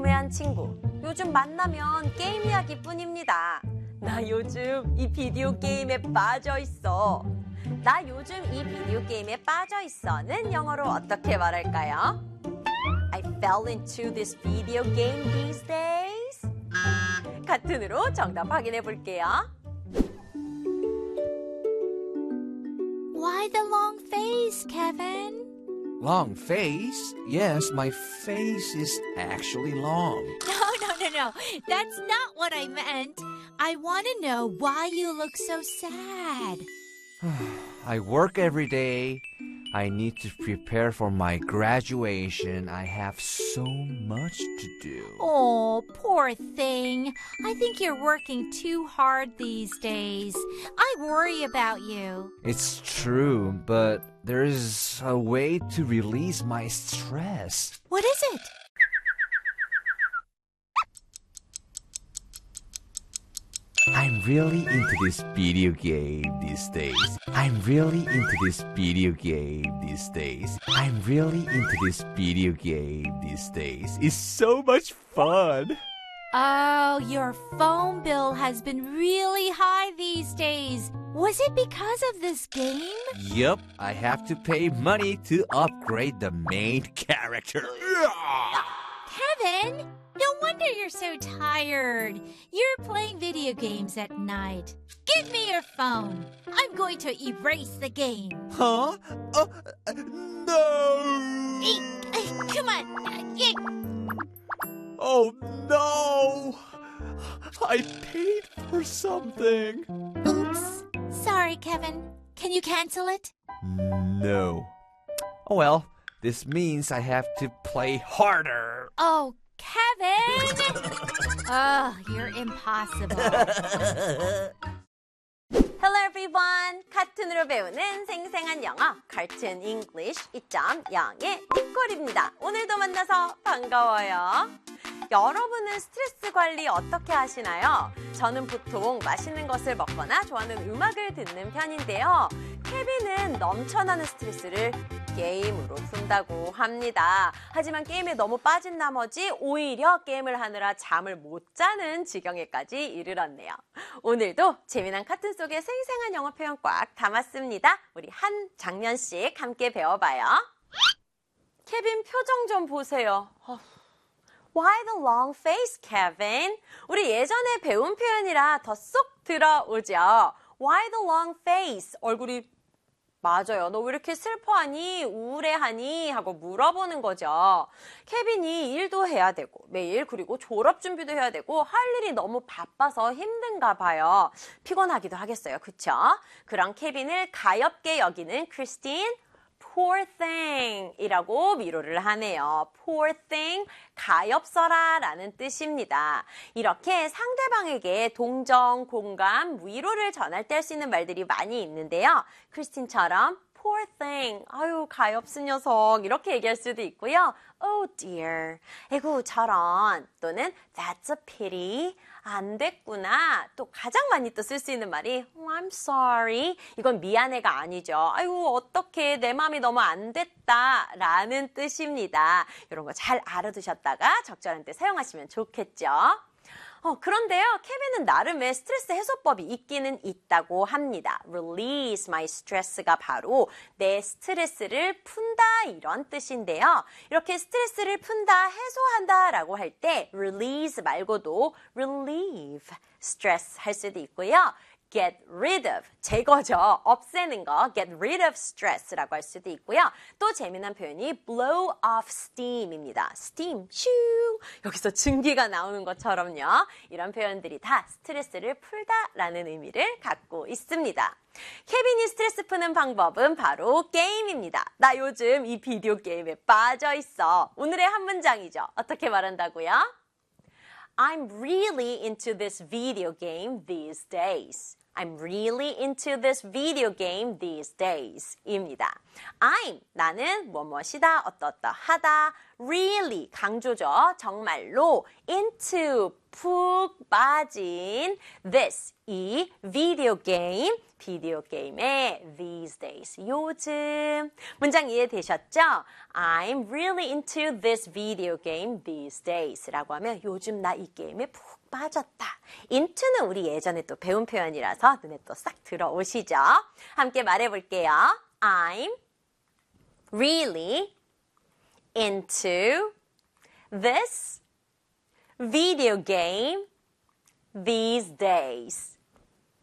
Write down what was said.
궁금해한 친구. 요즘 만나면 게임 이야기뿐입니다. 나 요즘 이 비디오 게임에 빠져 있어. 나 요즘 이 비디오 게임에 빠져 있어는 영어로 어떻게 말할까요? I fell into this video game these days. 카툰으로 정답 확인해 볼게요. Why the long face, Kevin? Long face? Yes, my face is actually long. No. That's not what I meant. I want to know why you look so sad. I work every day. I need to prepare for my graduation. I have so much to do. Oh, poor thing. I think you're working too hard these days. I worry about you. It's true, but there is a way to release my stress. What is it? I'm really into this video game these days. I'm really into this video game these days. I'm really into this video game these days. It's so much fun. Oh, your phone bill has been really high these days. Was it because of this game? Yup, I have to pay money to upgrade the main character. Kevin, no wonder you're so tired. You're playing video games at night. Give me your phone. I'm going to erase the game. Huh? No! Come on. Oh no! I paid for something. Oops. Sorry, Kevin. Can you cancel it? No. Oh well, this means I have to play harder. Oh, Kevin! Oh, you're impossible. Hello everyone. 카툰으로 배우는 생생한 영어 Cartoon English 2.0의 니콜입니다. 오늘도 만나서 반가워요. 여러분은 스트레스 관리 어떻게 하시나요? 저는 보통 맛있는 것을 먹거나 좋아하는 음악을 듣는 편인데요. 케빈은 넘쳐나는 스트레스를 게임으로 푼다고 합니다. 하지만 게임에 너무 빠진 나머지 오히려 게임을 하느라 잠을 못 자는 지경에까지 이르렀네요. 오늘도 재미난 카툰 속에 생생한 영어 표현 꽉 담았습니다. 우리 한 장면씩 함께 배워봐요. 케빈 표정 좀 보세요. Why the long face, Kevin? 우리 예전에 배운 표현이라 더 쏙 들어오죠. Why the long face? 얼굴이 맞아요. 너 왜 이렇게 슬퍼하니? 우울해하니? 하고 물어보는 거죠. 케빈이 일도 해야 되고 매일 그리고 졸업 준비도 해야 되고 할 일이 너무 바빠서 힘든가 봐요. 피곤하기도 하겠어요. 그쵸? 그런 케빈을 가엾게 여기는 크리스틴 Poor thing 이라고 위로를 하네요. Poor thing, 가엾어라 라는 뜻입니다. 이렇게 상대방에게 동정, 공감, 위로를 전할 때 할 수 있는 말들이 많이 있는데요. 크리스틴처럼 Poor thing, 아유 가엾은 녀석 이렇게 얘기할 수도 있고요. Oh dear, 에구 저런 또는 That's a pity, 안 됐구나. 또 가장 많이 또 쓸 수 있는 말이 I'm sorry, 이건 미안해가 아니죠. 아유 어떡해 내 마음이 너무 안 됐다 라는 뜻입니다. 이런 거 잘 알아두셨다가 적절한 때 사용하시면 좋겠죠. 그런데요, 케빈은 나름의 스트레스 해소법이 있기는 있다고 합니다. Release my stress가 바로 내 스트레스를 푼다 이런 뜻인데요. 이렇게 스트레스를 푼다, 해소한다 라고 할 때 release 말고도 relieve, stress 할 수도 있고요. get rid of, 제거죠. 없애는 거, get rid of stress라고 할 수도 있고요. 또 재미난 표현이 blow off steam입니다. steam, 슈 여기서 증기가 나오는 것처럼요. 이런 표현들이 다 스트레스를 풀다라는 의미를 갖고 있습니다. 케빈이 스트레스 푸는 방법은 바로 게임입니다. 나 요즘 이 비디오 게임에 빠져 있어. 오늘의 한 문장이죠. 어떻게 말한다고요? I'm really into this video game these days. I'm really into this video game these days 입니다. I'm, 나는 뭐뭐이다, 어떠하다, really, 강조죠. 정말로, into, 푹 빠진, this, 이 비디오 게임에 these days, 요즘. 문장 이해되셨죠? I'm really into this video game these days 라고 하면 요즘 나 이 게임에 푹 빠졌다. into는 우리 예전에 또 배운 표현이라서 눈에 또 싹 들어오시죠? 함께 말해볼게요. I'm really into this video game these days.